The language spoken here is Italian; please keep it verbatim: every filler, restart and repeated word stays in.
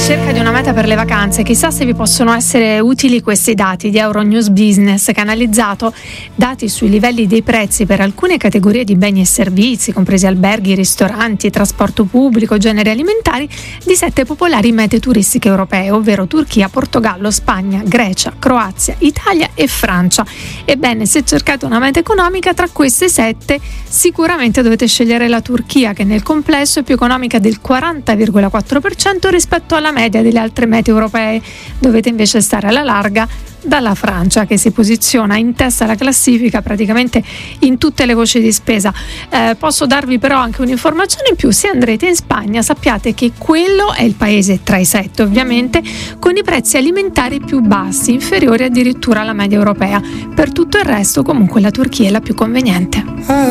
ricerca di una meta per le vacanze, chissà se vi possono essere utili questi dati di Euronews Business, che ha analizzato dati sui livelli dei prezzi per alcune categorie di beni e servizi, compresi alberghi, ristoranti, trasporto pubblico, generi alimentari, di sette popolari mete turistiche europee, ovvero Turchia, Portogallo, Spagna, Grecia, Croazia, Italia e Francia. Ebbene, se cercate una meta economica tra queste sette, sicuramente dovete scegliere la Turchia, che nel complesso è più economica del quaranta virgola quattro per cento rispetto alla media delle altre mete europee. Dovete invece stare alla larga dalla Francia, che si posiziona in testa alla classifica praticamente in tutte le voci di spesa. Eh, posso darvi però anche un'informazione in più: se andrete in Spagna sappiate che quello è il paese tra i sette, ovviamente, con i prezzi alimentari più bassi, inferiori addirittura alla media europea. Per tutto il resto comunque la Turchia è la più conveniente.